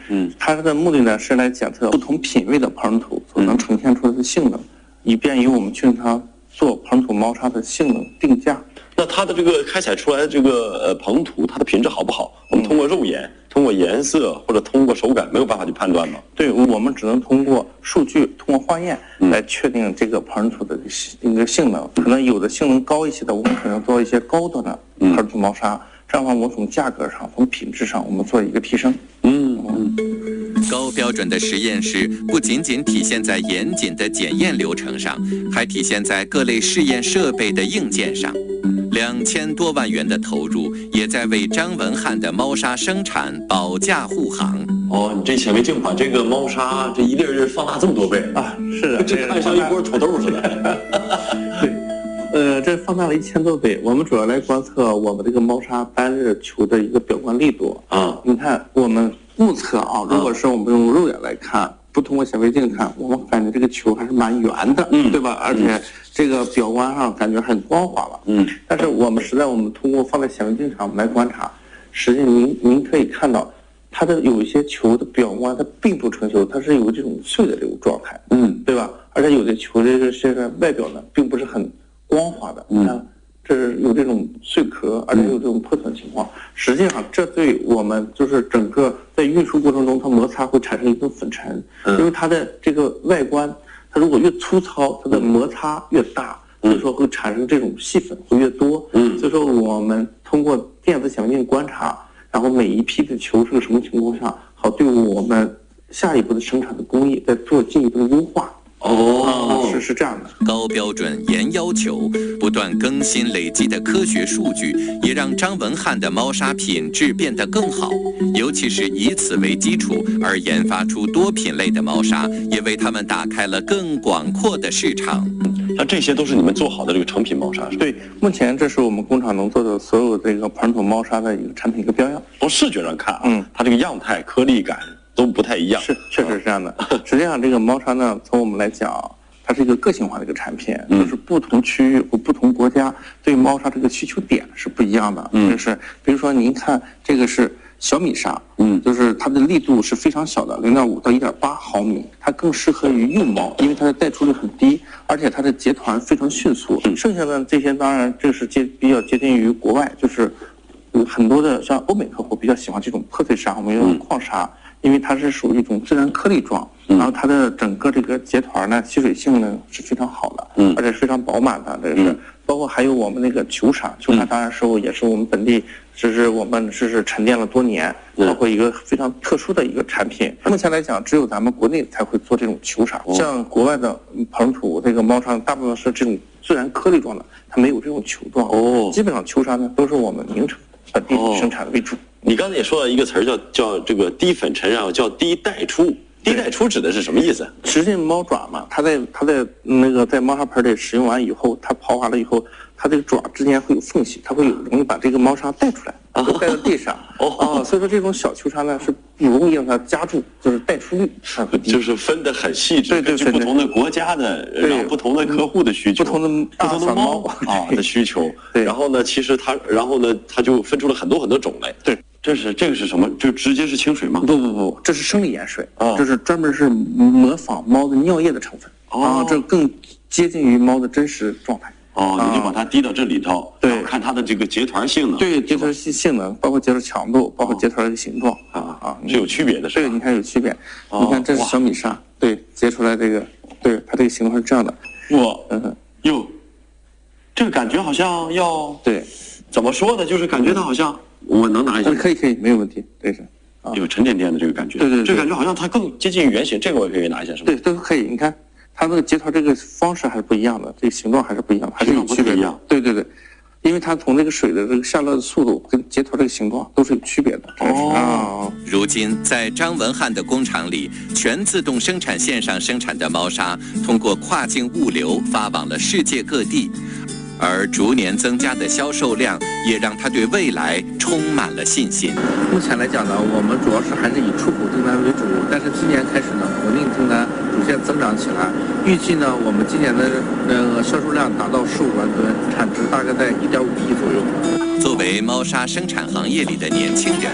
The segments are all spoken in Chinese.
它的目的呢是来检测不同品位的硼纯土所能呈现出来的性能，以便于我们去它做硼土猫砂的性能定价。 那它的这个开采出来的这个硼土，它的品质好不好？我们通过肉眼、通过颜色或者通过手感没有办法去判断吗？ 对，我们只能通过数据、通过化验来确定这个硼土的一个性能。可能有的性能高一些的，我们可能做一些高端的硼土猫砂，这样的话，我们从价格上、从品质上，我们做一个提升。 高标准的实验室不仅仅体现在严谨的检验流程上，还体现在各类试验设备的硬件上。2000多万元的投入，也在为张文翰的猫砂生产保驾护航。 哦，你这显微镜把这个猫砂这一粒儿放大这么多倍啊！是的， 这看像一锅土豆似的。 对，这放大了1000多倍。我们主要来观测我们这个猫砂单日球的一个表观力度啊。你看，我们目测啊，如果是我们用肉眼来看，不通过显微镜看，我们感觉这个球还是蛮圆的，对吧？而且这个表观上感觉很光滑了，但是我们通过放在显微镜上来观察，实际您可以看到，它的有一些球的表观它并不成球，它是有这种碎的这种状态，对吧？而且有的球这个外表呢，并不是很光滑的，你看。这是有这种碎壳，而且有这种破损情况。实际上，这对我们就是整个在运输过程中，它摩擦会产生一种粉尘，因为它的这个外观，它如果越粗糙，它的摩擦越大，所以说会产生这种细粉会越多。所以说我们通过电子显微镜观察，然后每一批的球是个什么情况下，好对我们下一步的生产的工艺再做进一步的优化。是这样的， 高标准、严要求、不断更新累积的科学数据，也让张文翰的猫砂品质变得更好。尤其是以此为基础而研发出多品类的猫砂，也为他们打开了更广阔的市场。 那这些都是你们做好的这个成品猫砂，是吧？ 对，目前这是我们工厂能做的所有这个硼土猫砂的一个产品一个标样。 从视觉上看啊，它这个样态、颗粒感都不太一样。 是，确实是这样的。实际上，这个猫砂呢，从我们来讲，它是一个个性化的一个产品，就是不同区域或不同国家对猫砂这个需求点是不一样的。就是比如说您看这个是小米砂，就是它的力度是非常小的，0.5到1.8毫米，它更适合于幼猫，因为它的带出率很低，而且它的结团非常迅速。剩下的这些当然这是比较接近于国外，就是有很多的像欧美客户比较喜欢这种破碎砂，我们用矿砂。因为它是属于一种自然颗粒状，然后它的整个这个结团呢，吸水性呢是非常好的，而且非常饱满的。这个是包括还有我们那个球砂，球砂当然也是我们本地，我们是沉淀了多年，包括一个非常特殊的一个产品。目前来讲，只有咱们国内才会做这种球砂，像国外的硼土这个猫砂，大部分是这种自然颗粒状的，它没有这种球状。基本上球砂呢都是我们名城本地生产为主。 你刚才也说到一个词儿，叫这个低粉尘，然后叫低带出。低带出指的是什么意思？ 实际猫爪嘛，它在那个在猫砂盆里使用完以后，它泡完了以后，它这个爪之间会有缝隙，它会容易把这个猫砂带出来，带到地上。所以说这种小球砂呢是不容易让它夹住，就是带出率就是分得很细致，根据不同的国家的，然后不同的客户的需求， 不同的猫的需求。然后呢，其实它就分出了很多种类。 对。 这个是什么？就直接是清水吗？ 不，这是生理盐水这是专门是模仿猫的尿液的成分这更接近于猫的真实状态。 你就把它滴到这里头， 对， 看它的这个结团性能。 对，结团性能，包括结团强度，包括结团的形状是有区别的，是吧？ 对，你看有区别。你看这是小米砂，对，结出来这个，对，它这个形状是这样的。 这个感觉好像要对， 怎么说呢？就是感觉它好像。我能拿一下？ 可以，没有问题。对，是有沉甸甸的这个感觉。对，这感觉好像它更接近于圆形。这个我也可以拿一下，是吧？ 对，都可以。你看它那个结团这个方式还是不一样的，这个形状还是不一样，还是有区别的。对，因为它从这个水的这个下落的速度跟结团这个形状都是有区别的。 如今在张文翰的工厂里，全自动生产线上生产的猫砂，通过跨境物流发往了世界各地。而逐年增加的销售量，也让他对未来充满了信心。 目前来讲呢，我们主要是还是以出口订单为主，但是今年开始呢，国内订单逐渐增长起来。预计呢，我们今年的销售量达到15万吨，产值大概在1.5亿左右。 作为猫砂生产行业里的年轻人，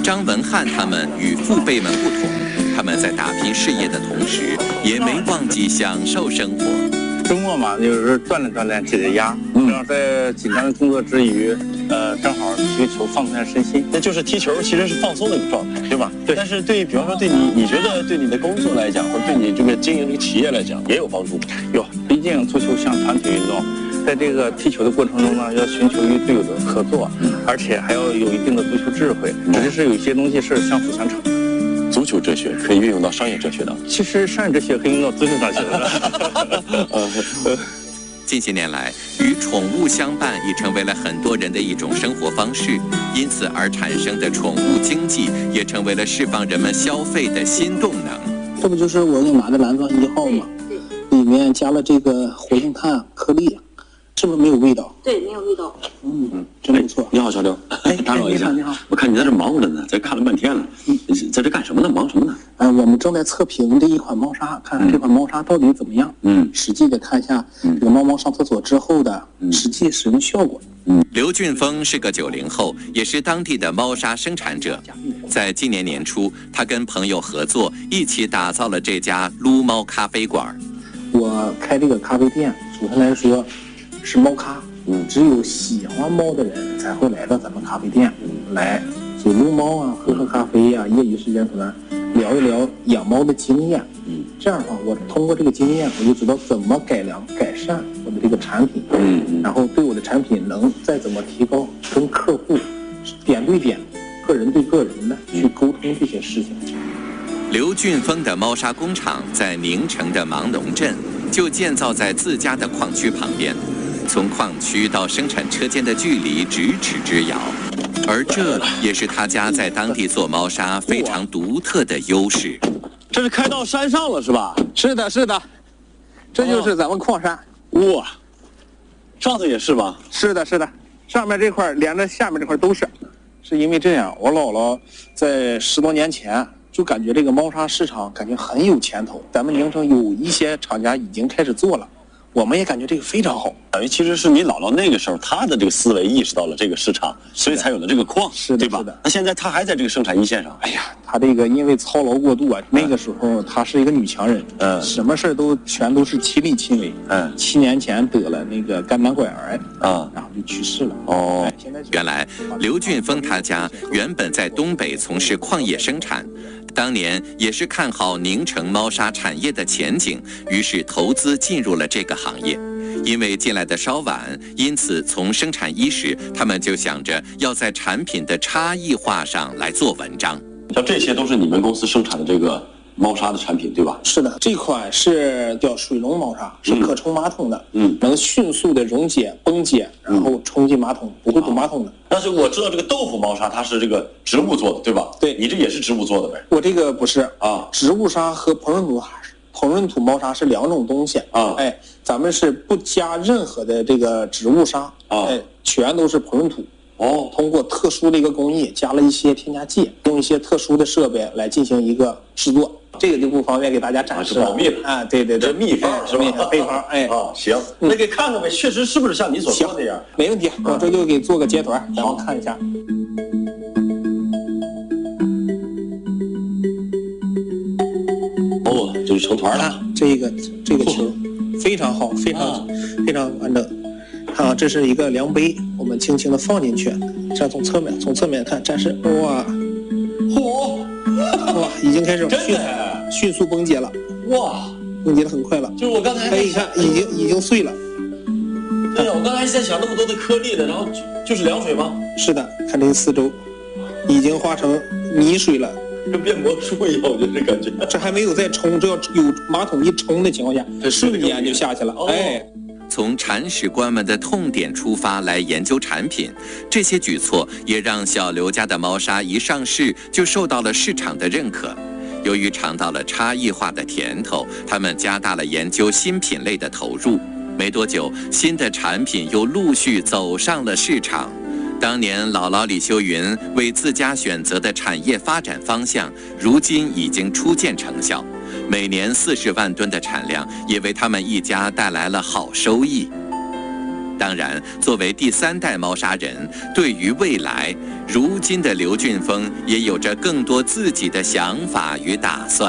张文翰他们与父辈们不同，他们在打拼事业的同时，也没忘记享受生活。 周末嘛，有时候锻炼锻炼，解解压，正好在紧张的工作之余，正好踢个球放松一下身心。 那就是踢球其实是放松的一个状态，对吧？ 对。 但是对于比方说对你觉得对你的工作来讲，或者对你这个经营这个企业来讲，也有帮助吗？ 有，毕竟足球像团体运动，在这个踢球的过程中呢，要寻求与队友的合作，而且还要有一定的足球智慧。只是有一些东西是相辅相成。 足球哲学可以运用到商业哲学当中， 其实商业哲学可以用到足球上去的。 近些年来，与宠物相伴已成为了很多人的一种生活方式，因此而产生的宠物经济也成为了释放人们消费的新动能。 这不就是我给拿的蓝钻1号吗？里面加了这个活性炭颗粒，是不是没有味道？ 对，没有味道。 真不错。 你好，小刘。打扰一下， 你好。 我看你在这忙活着呢，在看了半天了。你在这干什么呢？忙什么呢？ 我们正在测评这一款猫砂，看这款猫砂到底怎么样。实际的看一下这个猫猫上厕所之后的实际使用效果。 刘俊峰是个90后，也是当地的猫砂生产者。在今年年初，他跟朋友合作，一起打造了这家撸猫咖啡馆。 我开这个咖啡店，首先来说是猫咖，只有喜欢猫的人才会来到咱们咖啡店，来走撸猫啊，喝喝咖啡啊，业余时间可能聊一聊养猫的经验。这样的话，我通过这个经验，我就知道怎么改良改善我的这个产品，然后对我的产品能再怎么提高，跟客户点对点、个人对个人的去沟通这些事情。 刘俊峰的猫砂工厂在宁城的芒农镇，就建造在自家的矿区旁边，从矿区到生产车间的距离咫尺之遥，而这也是他家在当地做猫砂非常独特的优势。 这是开到山上了是吧？ 是的，是的，这就是咱们矿山。 哇，上头也是吧？ 是的，是的，上面这块连着下面这块都是。是因为这样，我姥姥在10多年前就感觉这个猫砂市场感觉很有前途，咱们宁城有一些厂家已经开始做了，我们也感觉这个非常好。 等于其实是你姥姥那个时候，她的这个思维意识到了这个市场，所以才有了这个矿，对吧？ 是的。 那现在她还在这个生产一线上。 哎呀，她这个因为操劳过度啊，那个时候她是一个女强人，什么事都全都是亲力亲为。7年前得了那个肝胆管癌然后就去世了。 原来刘俊峰他家原本在东北从事矿业生产，当年也是看好宁城猫砂产业的前景，于是投资进入了这个行业。因为进来的稍晚，因此从生产伊始，他们就想着要在产品的差异化上来做文章。 像这些都是你们公司生产的这个猫砂的产品，对吧？ 是的，这款是叫水溶猫砂，是可冲马桶的，能迅速的溶解、崩解，然后冲进马桶，不会堵马桶的。 但是我知道这个豆腐猫砂它是这个植物做的，对吧？ 对， 你这也是植物做的呗？ 我这个不是植物砂和膨润土猫砂是2种东西咱们是不加任何的这个植物砂全都是膨润土。通过特殊的一个工艺，加了一些添加剂，用一些特殊的设备来进行一个制作，这个就不方便给大家展示了。 保密了对， 这秘方是吧？ 配方行，那给看看呗，确实是不是像你所说那样？ 没问题，我这就给做个截团，然后看一下。 这就成团了。 这个球非常好，非常完整。这是一个量杯，我们轻轻的放进去，这样从侧面看，展示，哇，已经开始迅速崩解了，崩解的很快了， 就是我刚才可以看，已经碎了。 对呀，我刚才在想那么多的颗粒的，然后就是凉水吗？ 是的，看这个四周，已经化成泥水了， 跟变魔术一样，我觉得这感觉。 这还没有再冲，这要有马桶一冲的情况下，瞬间就下去了， 从铲屎官们的痛点出发来研究产品，这些举措也让小刘家的猫砂一上市就受到了市场的认可。由于尝到了差异化的甜头，他们加大了研究新品类的投入。没多久，新的产品又陆续走上了市场。当年姥姥李秀云为自家选择的产业发展方向，如今已经初见成效。每年40万吨的产量，也为他们一家带来了好收益。 当然，作为第3代猫砂人，对于未来，如今的刘俊峰也有着更多自己的想法与打算。